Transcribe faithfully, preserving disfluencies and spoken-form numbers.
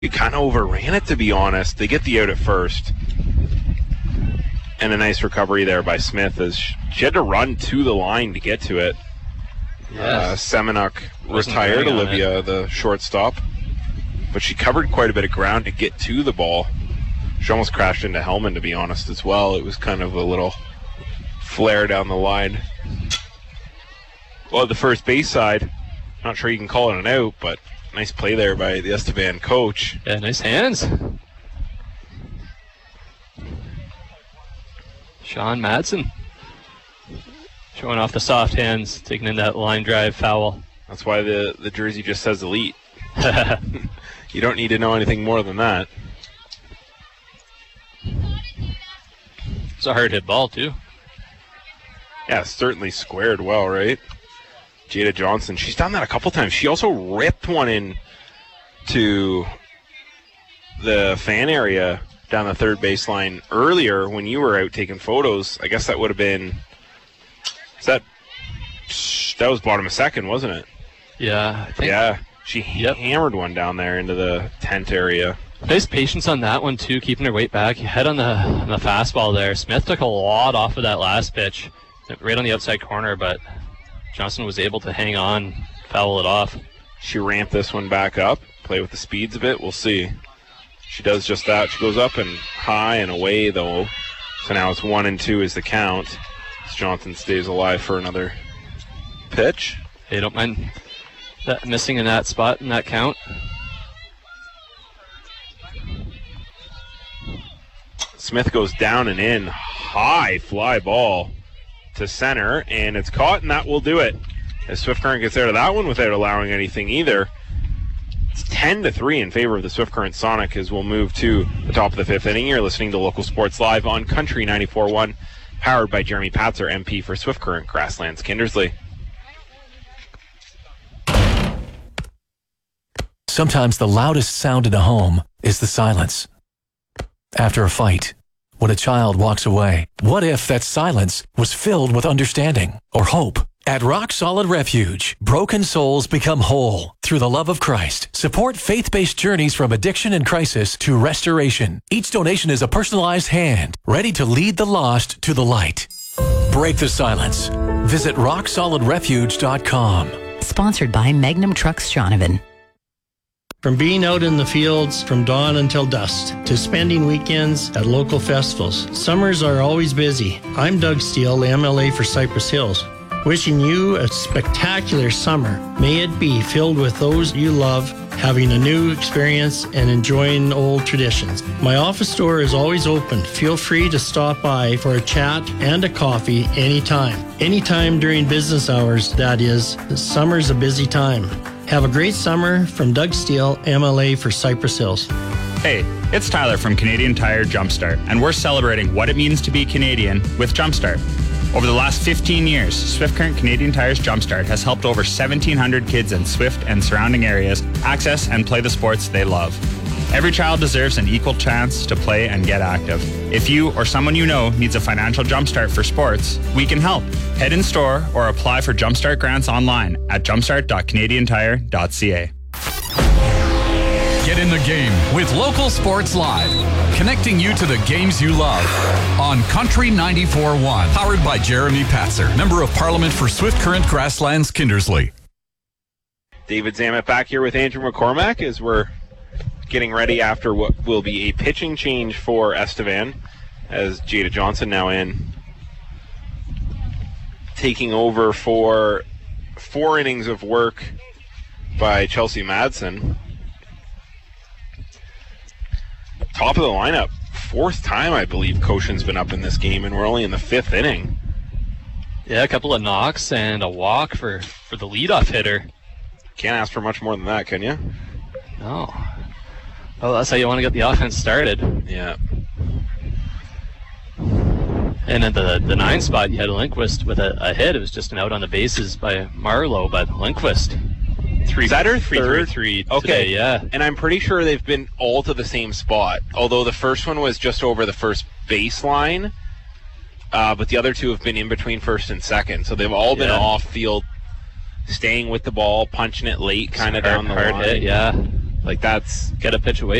kind of overran it, to be honest. They get the out at first. And a nice recovery there by Smith as she had to run to the line to get to it. Yes. Uh, Semenuk retired Olivia, the shortstop. But she covered quite a bit of ground to get to the ball. She almost crashed into Hellman, to be honest, as well. It was kind of a little flare down the line. Well, the first base side, not sure you can call it an out, but nice play there by the Estevan coach. Yeah, nice hands. Sean Madsen showing off the soft hands, taking in that line drive foul. That's why the, the jersey just says elite. You don't need to know anything more than that. It's a hard hit ball, too. Yeah, certainly squared well, right? Jada Johnson, she's done that a couple times. She also ripped one in to the fan area down the third baseline earlier when you were out taking photos. I guess that would have been, is that, that was bottom of second, wasn't it? Yeah, I think. Yeah, she yep. hammered one down there into the tent area. Nice patience on that one, too, keeping her weight back. Head on the, on the fastball there. Smith took a lot off of that last pitch, right on the outside corner, but Johnson was able to hang on, foul it off. She ramped this one back up, play with the speeds a bit. We'll see. She does just that. She goes up and high and away, though. So now it's one and two is the count. As Johnson stays alive for another pitch. Hey, don't mind that missing in that spot in that count. Smith goes down and in. High fly ball to center, and it's caught, and that will do it. As Swift Current gets out of that one without allowing anything either. It's ten to three in favor of the Swift Current Sonic as we'll move to the top of the fifth inning. You're listening to Local Sports Live on Country ninety-four point one, powered by Jeremy Patzer, M P for Swift Current Grasslands Kindersley. Sometimes the loudest sound in a home is the silence. After a fight, when a child walks away, what if that silence was filled with understanding or hope? At Rock Solid Refuge, broken souls become whole through the love of Christ. Support faith-based journeys from addiction and crisis to restoration. Each donation is a personalized hand, ready to lead the lost to the light. Break the silence. Visit rock solid refuge dot com. Sponsored by Magnum Trucks Shaunavon. From being out in the fields from dawn until dusk to spending weekends at local festivals, summers are always busy. I'm Doug Steele, M L A for Cypress Hills. Wishing you a spectacular summer. May it be filled with those you love, having a new experience and enjoying old traditions. My office door is always open. Feel free to stop by for a chat and a coffee anytime. Anytime during business hours, that is. Summer's a busy time. Have a great summer from Doug Steele, M L A for Cypress Hills. Hey, it's Tyler from Canadian Tire Jumpstart, and we're celebrating what it means to be Canadian with Jumpstart. Over the last fifteen years, Swift Current Canadian Tire's Jumpstart has helped over seventeen hundred kids in Swift and surrounding areas access and play the sports they love. Every child deserves an equal chance to play and get active. If you or someone you know needs a financial jumpstart for sports, we can help. Head in store or apply for Jumpstart grants online at jumpstart dot canadian tire dot c a. Get in the game with Local Sports Live, connecting you to the games you love on Country ninety-four point one, powered by Jeremy Patzer, Member of Parliament for Swift Current Grasslands Kindersley. David Zamet back here with Andrew McCormack as we're getting ready after what will be a pitching change for Estevan, as Jada Johnson now in, taking over for four innings of work by Chelsea Madsen. Top of the lineup, fourth time I believe Koshin's been up in this game, and we're only in the fifth inning. Yeah, a couple of knocks and a walk for, for the leadoff hitter. Can't ask for much more than that, can you? No. Well, that's how you want to get the offense started. Yeah. And at the the nine spot, you had Lindquist with a, a hit. It was just an out on the bases by Marlowe, but Lindquist. Three, Is that her three, third? Three, three okay, today, yeah. And I'm pretty sure they've been all to the same spot, although the first one was just over the first baseline, uh, but the other two have been in between first and second, so they've all been yeah. off field, staying with the ball, punching it late, kind of down the hard line. Hit, yeah. Like, that's Get a pitch away